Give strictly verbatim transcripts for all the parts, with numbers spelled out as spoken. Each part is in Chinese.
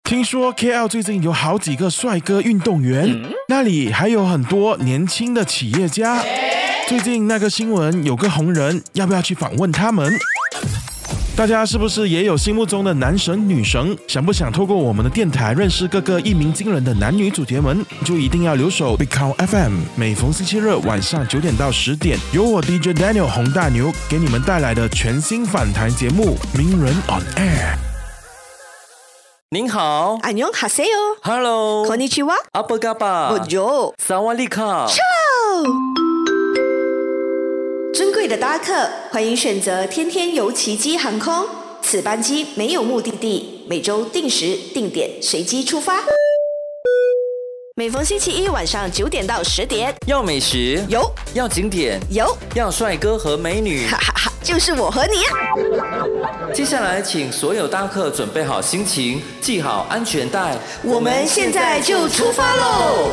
听说 K L 最近有好几个帅哥运动员，嗯、那里还有很多年轻的企业家。最近那个新闻有个红人，要不要去访问他们？大家是不是也有心目中的男神女神？想不想透过我们的电台认识各个一鸣惊人的男女主角们？就一定要留守 Big Cow F M， 每逢星期日晚上九点到十点，由我 D J Daniel 洪大牛给你们带来的全新访谈节目《名人 on Air》。 您好， 안녕하세요。 Hello， こんにちは。 阿波嘎巴， 我就萨瓦利卡。 尊贵的搭客，欢迎选择天天游奇迹航空。此班机没有目的地，每周定时定点随机出发。每逢星期一晚上九点到十点， 要美食有， 要景点有， 要帅哥和美女， 哈哈哈，就是我和你。 接下来，请所有搭客准备好心情，系好安全带， 我们现在就出发喽！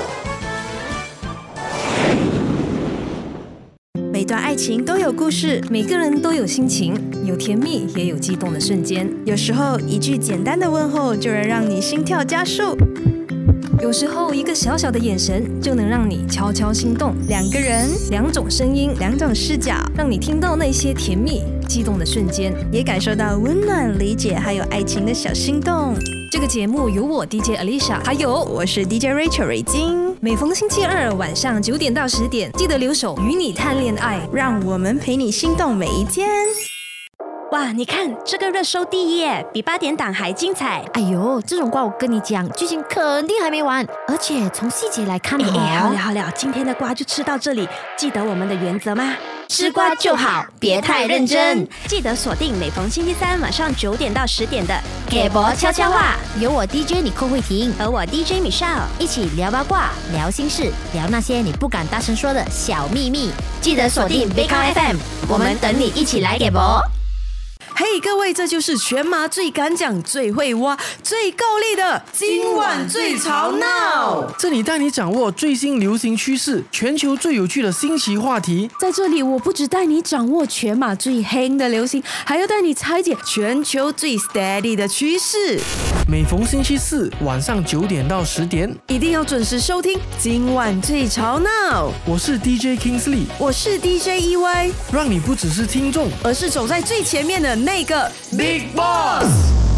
每段爱情都有故事，每个人都有心情，有甜蜜，也有激动的瞬间。 有时候，一句简单的问候就能让你心跳加速。 有时候，一个小小的眼神就能让你悄悄心动。 两个人， 两种声音， 两种视角， 让你听到那些甜蜜、激动的瞬间， 也感受到温暖、理解，还有爱情的小心动。 这个节目由我 D J Alicia， 还有我是 D J Rachel 瑞金。 每逢星期二晚上九点到十点，记得留守与你谈恋爱， 让我们陪你心动每一天。 哇，你看这个热搜第一耶，比八点档还精彩。 哎呦，这种瓜我跟你讲，剧情肯定还没完，而且从细节来看， 哎哎，好了好了，今天的瓜就吃到这里。记得我们的原则吗？吃瓜就好，别太认真。记得锁定每逢星期三晚上九点到十点的《给博悄悄话》， 有我 D J 你寇慧婷和我 D J Michelle 一起聊八卦、聊心事、聊那些你不敢大声说的小秘密。 记得锁定 Big Cow F M， 我们等你一起来给博。 嘿、hey, 各位，这就是全马最敢讲、最会挖、最够力的今晚最吵闹。 这里带你掌握最新流行趋势，全球最有趣的新奇话题。 在这里，我不只带你掌握全马最夯的流行，还要带你拆解全球最 steady 的趋势。 每逢星期四晚上九点到十点， 一定要准时收听今晚最吵闹。 我是 D J Kingsley， 我是 D J E Y， 让你不只是听众， 而是走在最前面的那个 Big Boss。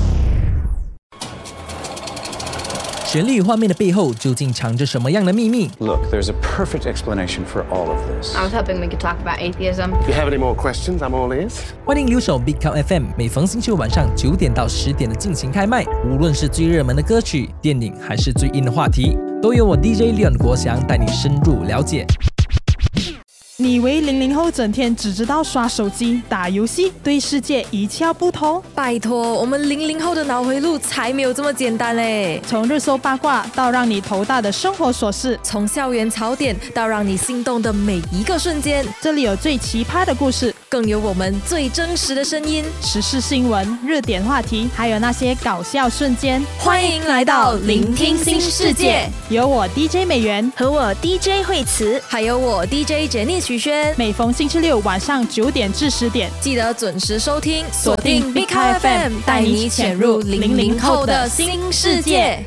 旋律画面的背后究竟藏着什么样的秘密 ？Look, there's a perfect explanation for all of this. I was hoping we could talk about atheism. If you have any more questions, I'm all ears. 欢迎留守 Big Cow F M， 每逢星期五晚上九点到十点的进行开麦。无论是最热门的歌曲、电影，还是最硬的话题，都由我 D J Leon 国祥带你深入了解。 你以为零零后整天只知道刷手机、打游戏，对世界一窍不通？ 拜托，我们零零后的脑回路才没有这么简单嘞！ 从热搜八卦到让你头大的生活琐事， 从校园槽点到让你心动的每一个瞬间， 这里有最奇葩的故事， 更有我们最真实的声音， 时事新闻、热点话题，还有那些搞笑瞬间。 欢迎来到聆听新世界， 有我 D J 美元和我 D J 惠慈， 还有我 D J 杰尼徐轩。 每逢星期六晚上九点至十点， 记得准时收听，锁定 Big Cow F M， 带你潜入零零后的新世界。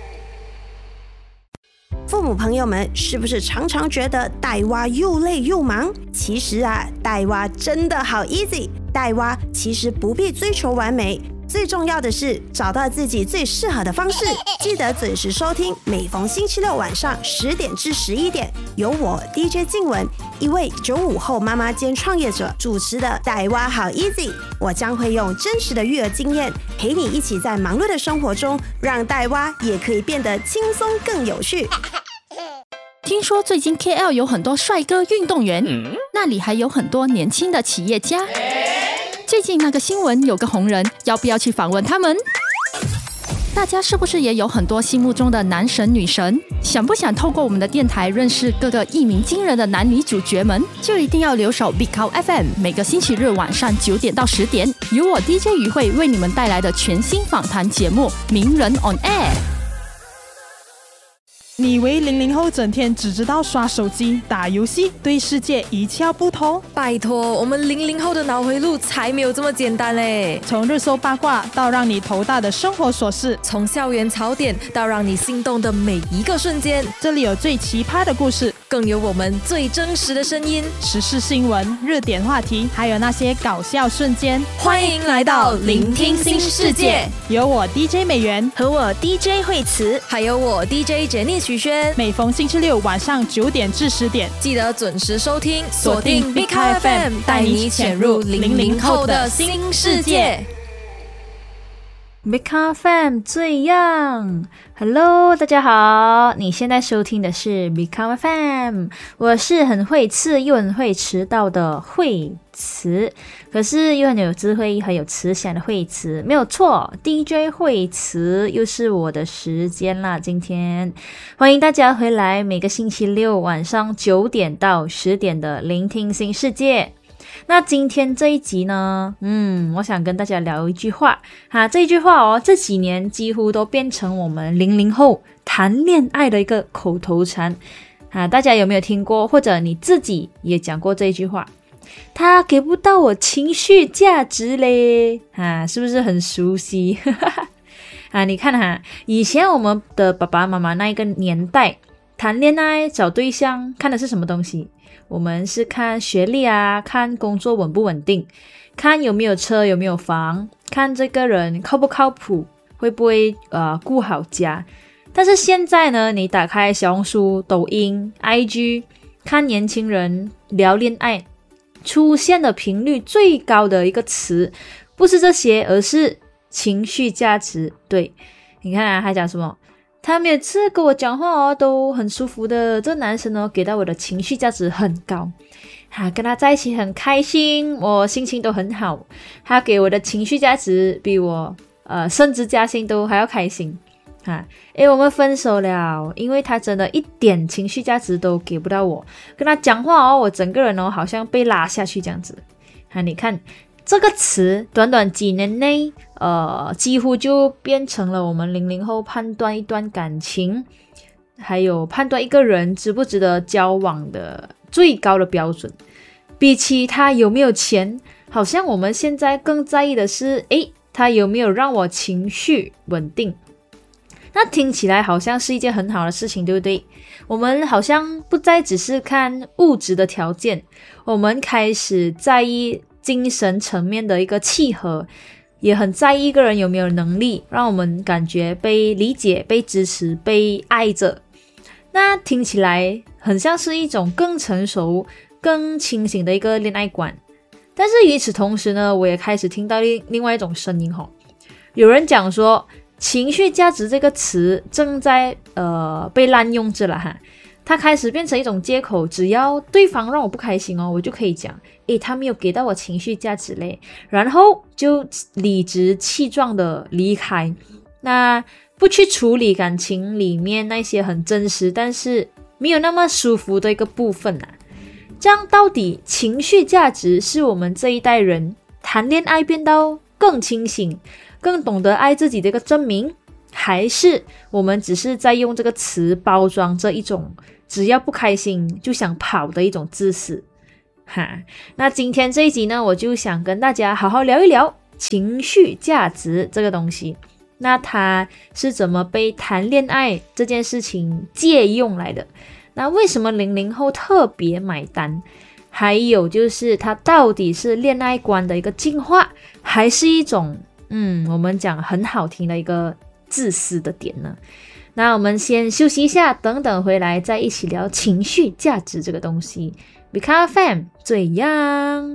父母朋友们，是不是常常觉得带娃又累又忙？其实啊，带娃真的好 easy。带娃其实不必追求完美，最重要的是找到自己最适合的方式。记得准时收听，每逢星期六晚上十点至十一点，由我 D J 静雯，一位九五后妈妈兼创业者主持的带娃好 easy。我将会用真实的育儿经验，陪你一起在忙碌的生活中，让带娃也可以变得轻松更有趣。 听说最近 K L 有很多帅哥运动员，嗯、那里还有很多年轻的企业家。最近那个新闻有个红人，要不要去访问他们？大家是不是也有很多心目中的男神女神？想不想透过我们的电台认识各个一鸣惊人的男女主角们？就一定要留守 Big Cow F M， 每个星期日晚上九点到十点，由我 D J 于慧为你们带来的全新访谈节目《名人 on Air》。 你以为零零后整天只知道刷手机、打游戏，对世界一窍不通？ 拜托，我们零零后的脑回路才没有这么简单嘞！ 从热搜八卦到让你头大的生活琐事， 从校园槽点到让你心动的每一个瞬间， 这里有最奇葩的故事， 更有我们最真实的声音， 时事新闻、热点话题，还有那些搞笑瞬间。 欢迎来到聆听新世界， 有我 D J 美元和我 D J 惠慈， 还有我 D J 杰尼许轩。 每逢星期六晚上九点至十点， 记得准时收听，锁定 Big F M， 带你潜入零零后的新世界。 Big F M 最样 ，Hello， 大家好，你现在收听的是 Big F M， 我是很会吃又很会迟到的惠慈，可是又很有智慧很有慈祥的惠慈，没有错 ，D J 惠慈又是我的时间啦，今天欢迎大家回来，每个星期六晚上九点到十点的聆听新世界。那今天这一集呢，嗯，我想跟大家聊一句话哈，这一句话哦，这几年几乎都变成我们零零后谈恋爱的一个口头禅啊，大家有没有听过？或者你自己也讲过这一句话？他给不到我情绪价值嘞啊，是不是很熟悉？啊，你看哈，以前我们的爸爸妈妈那一个年代谈恋爱找对象看的是什么东西？我们是看学历啊，看工作稳不稳定，看有没有车有没有房，看这个人靠不靠谱，会不会呃顾好家。但是现在呢，你打开小红书、抖音、I G， 看年轻人聊恋爱，出现的频率最高的一个词不是这些，而是情绪价值。对，你看啊，还讲什么？他每次跟我讲话哦，都很舒服的。这男生呢，给到我的情绪价值很高，哈、啊，跟他在一起很开心，我心情都很好。他给我的情绪价值比我呃升职加薪都还要开心，哈、啊。诶，我们分手了，因为他真的一点情绪价值都给不到我。跟他讲话哦，我整个人哦好像被拉下去这样子。哈、啊，你看。这个词短短几年内呃，几乎就变成了我们零零后判断一段感情还有判断一个人值不值得交往的最高的标准。比起他有没有钱，好像我们现在更在意的是诶，他有没有让我情绪稳定。那听起来好像是一件很好的事情，对不对？我们好像不再只是看物质的条件，我们开始在意精神层面的一个契合，也很在意一个人有没有能力让我们感觉被理解、被支持、被爱着。那听起来很像是一种更成熟、更清醒的一个恋爱观。但是与此同时呢，我也开始听到另外一种声音吼，有人讲说情绪价值这个词正在呃被滥用着了哈。它开始变成一种借口，只要对方让我不开心哦，我就可以讲，诶，他没有给到我情绪价值嘞，然后就理直气壮的离开，那不去处理感情里面那些很真实但是没有那么舒服的一个部分啊。这样到底情绪价值是我们这一代人谈恋爱变到更清醒、更懂得爱自己的一个证明？还是我们只是在用这个词包装这一种只要不开心就想跑的一种自私哈？那今天这一集呢，我就想跟大家好好聊一聊情绪价值这个东西。那它是怎么被谈恋爱这件事情借用来的？那为什么零零后特别买单？还有就是它到底是恋爱观的一个进化，还是一种嗯我们讲很好听的一个自私的点呢？那我们先休息一下，等等回来再一起聊情绪价值这个东西。Big F M 最样。